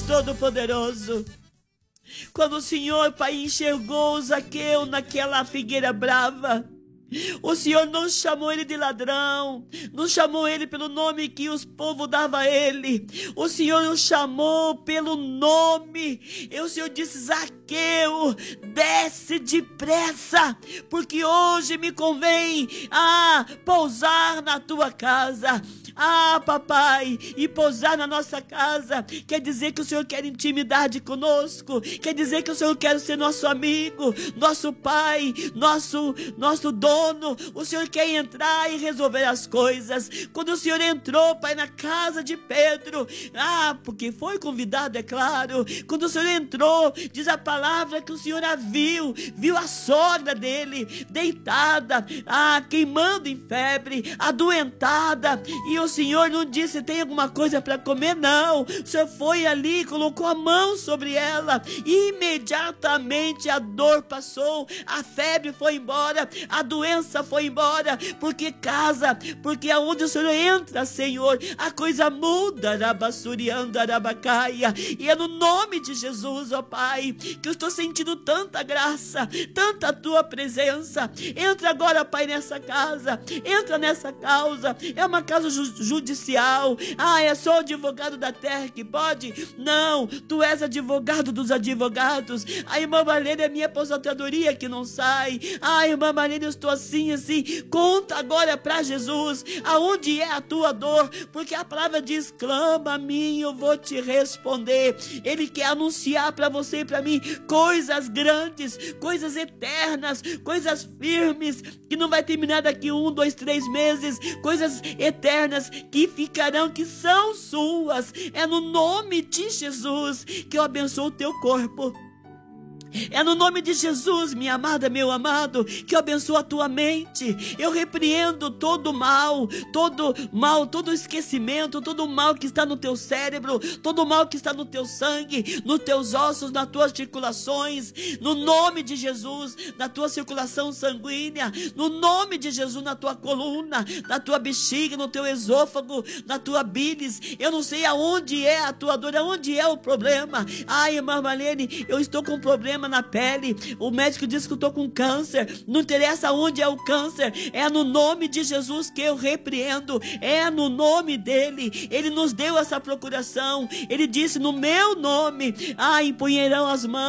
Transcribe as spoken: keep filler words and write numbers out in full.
Todo-Poderoso. Quando o Senhor, Pai, enxergou Zaqueu naquela figueira brava, o Senhor não chamou ele de ladrão, não chamou ele pelo nome que os povos davam a ele. O Senhor o chamou pelo nome. E o Senhor disse: Zaqueu, desce depressa, porque hoje me convém ah, pousar na tua casa. Ah, papai, e pousar na nossa casa quer dizer que o Senhor quer intimidade conosco, quer dizer que o Senhor quer ser nosso amigo, nosso pai, nosso, nosso dono. O Senhor quer entrar e resolver as coisas. Quando o Senhor entrou, Pai, na casa de Pedro, ah, porque foi convidado, é claro. Quando o Senhor entrou, diz a palavra que o Senhor a viu, viu a sogra dele deitada, ah, queimando em febre, adoentada, e o O Senhor não disse: tem alguma coisa para comer, não. O Senhor foi ali, colocou a mão sobre ela, e imediatamente a dor passou, a febre foi embora, a doença foi embora, porque casa, porque aonde o Senhor entra, Senhor, a coisa muda. Arabassurianda, arabacaia. E é no nome de Jesus, ó Pai, que eu estou sentindo tanta graça, tanta tua presença. Entra agora, Pai, nessa casa, entra nessa causa. É uma causa justa, judicial. Ah, é só o advogado da terra que pode? Não, tu és advogado dos advogados. A irmã Marlene é minha aposentadoria que não sai. Ah, irmã Marlene, eu estou assim, assim. Conta agora para Jesus aonde é a tua dor, porque a palavra diz: clama a mim, eu vou te responder. Ele quer anunciar para você e para mim coisas grandes, coisas eternas, coisas firmes, que não vai terminar daqui um, dois, três meses, coisas eternas que ficarão, que são suas. É no nome de Jesus que eu abençoo o teu corpo. É no nome de Jesus, minha amada, meu amado, que eu abençoo a tua mente. Eu repreendo todo mal, todo mal, todo esquecimento, todo mal que está no teu cérebro, todo mal que está no teu sangue, nos teus ossos, nas tuas articulações, no nome de Jesus, na tua circulação sanguínea, no nome de Jesus, na tua coluna, na tua bexiga, no teu esôfago, na tua bilis. Eu não sei aonde é a tua dor, aonde é o problema. Ai, irmã Marlene, eu estou com um problema na pele, o médico disse que eu estou com câncer. Não interessa onde é o câncer, é no nome de Jesus que eu repreendo, é no nome dele. Ele nos deu essa procuração, ele disse: no meu nome, ah, empunharão as mãos